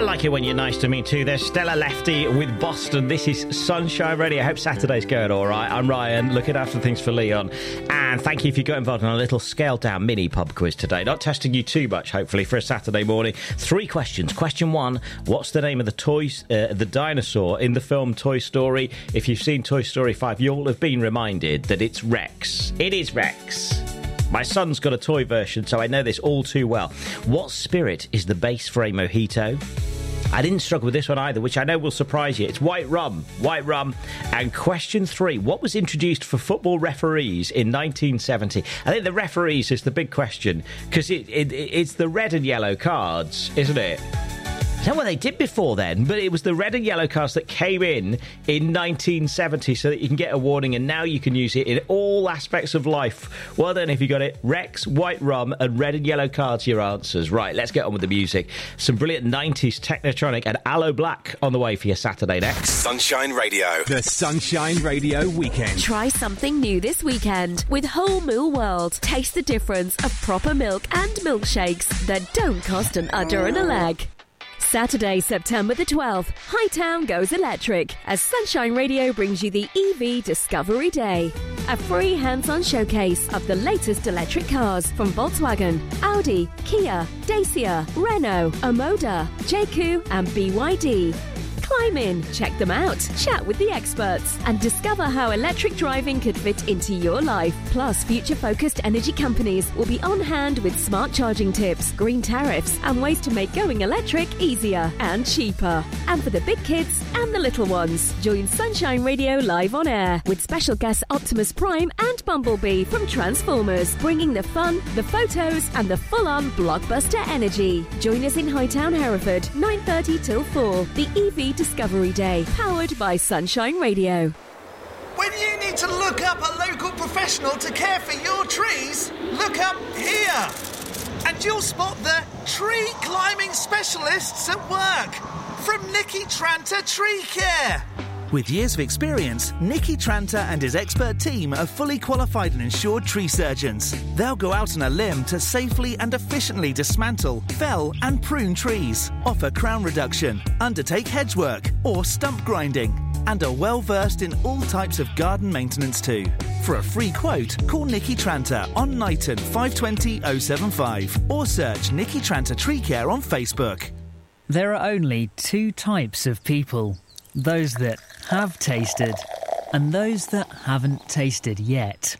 like it when you're nice to me too. There's Stella Lefty with Boston. This is Sunshine Radio. I hope Saturday's going all right. I'm Ryan, looking after things for Leon. And thank you if you got involved in a little scaled-down mini pub quiz today. Not testing you too much, hopefully, for a Saturday morning. 3 questions. Question 1, what's the name of the dinosaur in the film Toy Story? If you've seen Toy Story 5, you'll have been reminded that it's Rex. It is Rex. My son's got a toy version, so I know this all too well. What spirit is the base for a mojito? I didn't struggle with this one either, which I know will surprise you. It's white rum. White rum. And question 3, what was introduced for football referees in 1970? I think the referees is the big question, because it's the red and yellow cards, isn't it? I don't know what they did before then, but it was the red and yellow cards that came in 1970 so that you can get a warning, and now you can use it in all aspects of life. Well done if you got it. Rex, white rum, and red and yellow cards, your answers. Right, let's get on with the music. Some brilliant 90s Technotronic and Aloe Black on the way for your Saturday next. Sunshine Radio. The Sunshine Radio Weekend. Try something new this weekend with Whole Moo World. Taste the difference of proper milk and milkshakes that don't cost an udder and a leg. Saturday, September the 12th, Hightown goes electric as Sunshine Radio brings you the EV Discovery Day. A free hands-on showcase of the latest electric cars from Volkswagen, Audi, Kia, Dacia, Renault, Omoda, JQ and BYD. Climb in, check them out, chat with the experts, and discover how electric driving could fit into your life. Plus, future-focused energy companies will be on hand with smart charging tips, green tariffs, and ways to make going electric easier and cheaper. And for the big kids and the little ones, join Sunshine Radio live on air with special guests Optimus Prime and Bumblebee from Transformers, bringing the fun, the photos, and the full-on blockbuster energy. Join us in Hightown, Hereford, 9:30 till 4. The EV Discovery Day, powered by Sunshine Radio. When you need to look up a local professional to care for your trees, look up here. And you'll spot the tree climbing specialists at work from Nicky Tranter Tree Care. With years of experience, Nicky Tranter and his expert team are fully qualified and insured tree surgeons. They'll go out on a limb to safely and efficiently dismantle, fell and prune trees, offer crown reduction, undertake hedge work or stump grinding, and are well versed in all types of garden maintenance too. For a free quote, call Nicky Tranter on Knighton 520 075 or search Nicky Tranter Tree Care on Facebook. There are only 2 types of people. Those that have tasted and those that haven't tasted yet.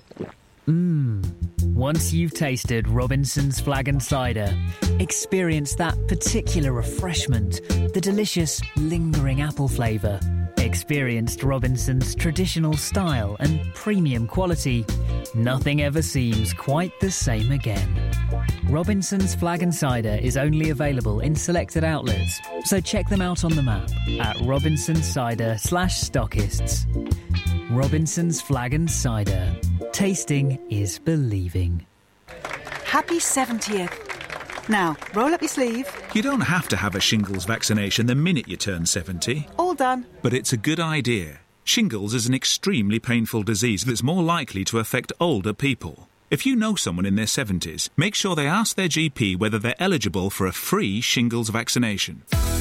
Once you've tasted Robinson's Flag and Cider, experience that particular refreshment, the delicious, lingering apple flavour. Experienced Robinson's traditional style and premium quality. Nothing ever seems quite the same again. Robinson's Flag and Cider is only available in selected outlets, so check them out on the map at robinsoncider/stockists. Robinson's Flag and Cider. Tasting is believing. Happy 70th. Now, roll up your sleeve. You don't have to have a shingles vaccination the minute you turn 70. All done. But it's a good idea. Shingles is an extremely painful disease that's more likely to affect older people. If you know someone in their 70s, make sure they ask their GP whether they're eligible for a free shingles vaccination.